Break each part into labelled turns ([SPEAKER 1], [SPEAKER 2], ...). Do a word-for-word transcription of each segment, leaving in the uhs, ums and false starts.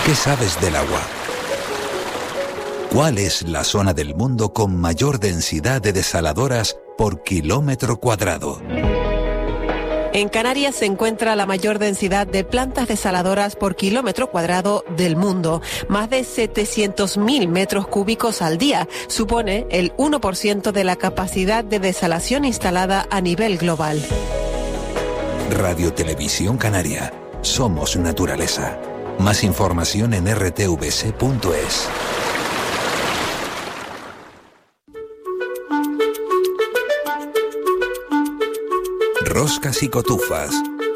[SPEAKER 1] ¿Qué sabes del agua? ¿Cuál es la zona del mundo con mayor densidad de desaladoras por kilómetro cuadrado?
[SPEAKER 2] En Canarias se encuentra la mayor densidad de plantas desaladoras por kilómetro cuadrado del mundo, más de setecientos mil metros cúbicos al día. Supone el uno por ciento de la capacidad de desalación instalada a nivel global.
[SPEAKER 1] Radio Televisión Canaria. Somos naturaleza. Más información en r t v c punto es. Roscas y cotufas.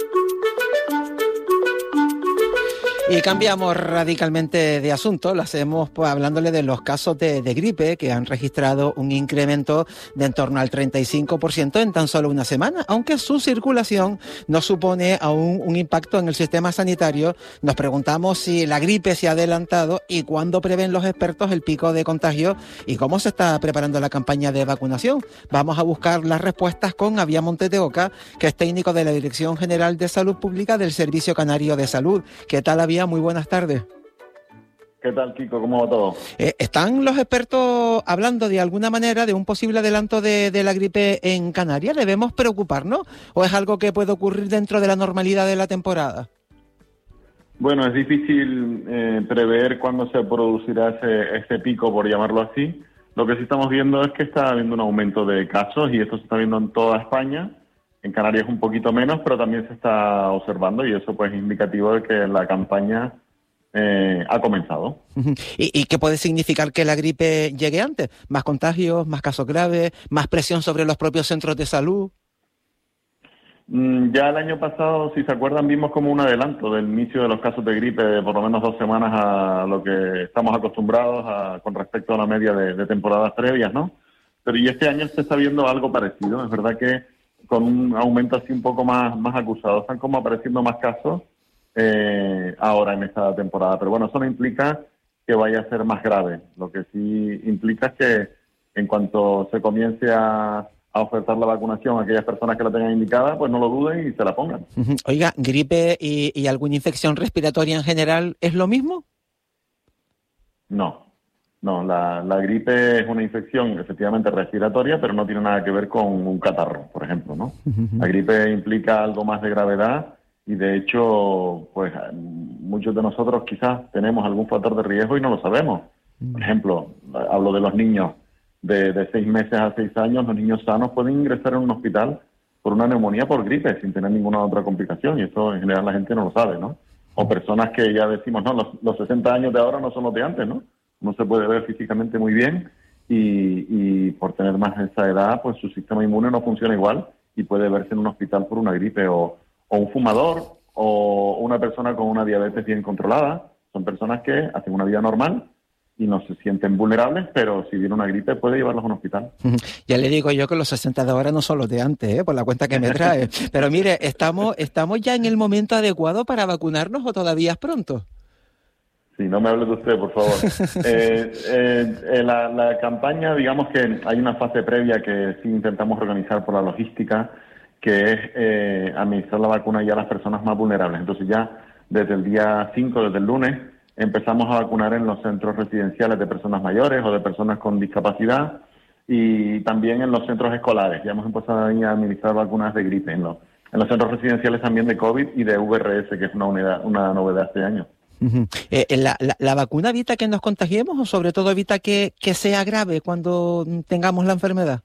[SPEAKER 3] Y cambiamos radicalmente de asunto, lo hacemos pues hablándole de los casos de, de gripe que han registrado un incremento de en torno al treinta y cinco por ciento en tan solo una semana, aunque su circulación no supone aún un impacto en el sistema sanitario. Nos preguntamos si la gripe se ha adelantado y cuándo prevén los expertos el pico de contagio y cómo se está preparando la campaña de vacunación. Vamos a buscar las respuestas con Aviá Montes de Oca, que es técnico de la Dirección General de Salud Pública del Servicio Canario de Salud. ¿Qué tal, Aviá? Muy buenas tardes.
[SPEAKER 4] ¿Qué tal, Kiko? ¿Cómo va todo?
[SPEAKER 3] Eh, ¿Están los expertos hablando de alguna manera de un posible adelanto de, de la gripe en Canarias? ¿Debemos preocuparnos o es algo que puede ocurrir dentro de la normalidad de la temporada?
[SPEAKER 4] Bueno, es difícil eh, prever cuándo se producirá ese, ese pico, por llamarlo así. Lo que sí estamos viendo es que está habiendo un aumento de casos y esto se está viendo en toda España. En Canarias un poquito menos, pero también se está observando y eso pues es indicativo de que la campaña eh, ha comenzado.
[SPEAKER 3] ¿Y, ¿Y qué puede significar que la gripe llegue antes? ¿Más contagios, más casos graves, más presión sobre los propios centros de salud?
[SPEAKER 4] Mm, ya el año pasado, si se acuerdan, vimos como un adelanto del inicio de los casos de gripe de por lo menos dos semanas a lo que estamos acostumbrados a, con respecto a la media de, de temporadas previas, ¿no? Pero y este año se está viendo algo parecido. Es verdad que con un aumento así un poco más, más acusado. Están como apareciendo más casos eh, ahora en esta temporada. Pero bueno, eso no implica que vaya a ser más grave. Lo que sí implica es que en cuanto se comience a, a ofertar la vacunación a aquellas personas que la tengan indicada, pues no lo duden y se la pongan.
[SPEAKER 3] Oiga, ¿gripe y, y alguna infección respiratoria en general es lo mismo?
[SPEAKER 4] No. No, la, la gripe es una infección efectivamente respiratoria, pero no tiene nada que ver con un catarro, por ejemplo, ¿no? Uh-huh. La gripe implica algo más de gravedad y de hecho, pues muchos de nosotros quizás tenemos algún factor de riesgo y no lo sabemos. Uh-huh. Por ejemplo, hablo de los niños de, de seis meses a seis años, los niños sanos pueden ingresar en un hospital por una neumonía por gripe sin tener ninguna otra complicación y eso en general la gente no lo sabe, ¿no? O personas que ya decimos, no, los, los sesenta años de ahora no son los de antes, ¿no? No se puede ver físicamente muy bien y, y por tener más esa edad, pues su sistema inmune no funciona igual y puede verse en un hospital por una gripe o, o un fumador o una persona con una diabetes bien controlada. Son personas que hacen una vida normal y no se sienten vulnerables, pero si viene una gripe puede llevarlos a un hospital.
[SPEAKER 3] Ya le digo yo que los sesenta de ahora no son los de antes, ¿eh? Por la cuenta que me trae. Pero mire, ¿estamos, ¿estamos ya en el momento adecuado para vacunarnos o todavía es pronto?
[SPEAKER 4] Sí, no me hable de usted, por favor. eh, eh, eh, la, la campaña, digamos que hay una fase previa que sí intentamos organizar por la logística, que es eh, administrar la vacuna ya a las personas más vulnerables. Entonces ya desde el día cinco, desde el lunes, empezamos a vacunar en los centros residenciales de personas mayores o de personas con discapacidad y también en los centros escolares. Ya hemos empezado a administrar vacunas de gripe en los, en los centros residenciales también de COVID y de V R S, que es una, unidad, una novedad este año.
[SPEAKER 3] Uh-huh. Eh, la, la, ¿La vacuna evita que nos contagiemos o sobre todo evita que, que sea grave cuando tengamos la enfermedad?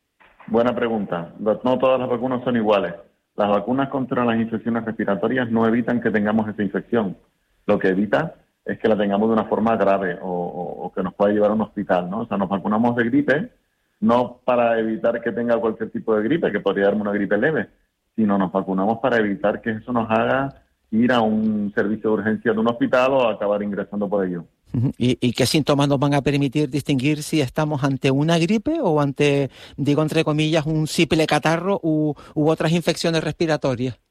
[SPEAKER 4] Buena pregunta. No todas las vacunas son iguales. Las vacunas contra las infecciones respiratorias no evitan que tengamos esa infección. Lo que evita es que la tengamos de una forma grave o, o, o que nos pueda llevar a un hospital, ¿no? O sea, nos vacunamos de gripe no para evitar que tenga cualquier tipo de gripe, que podría darme una gripe leve, sino nos vacunamos para evitar que eso nos haga ir a un servicio de urgencia de un hospital o acabar ingresando por ello.
[SPEAKER 3] ¿Y, ¿Y qué síntomas nos van a permitir distinguir si estamos ante una gripe o ante, digo entre comillas, un simple catarro u, u otras infecciones respiratorias?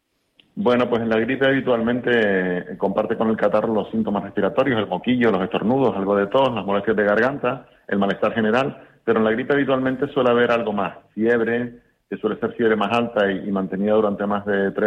[SPEAKER 4] Bueno, pues en la gripe habitualmente eh, comparte con el catarro los síntomas respiratorios, el moquillo, los estornudos, algo de tos, las molestias de garganta, el malestar general, pero en la gripe habitualmente suele haber algo más, fiebre, que suele ser fiebre más alta y, y mantenida durante más de tres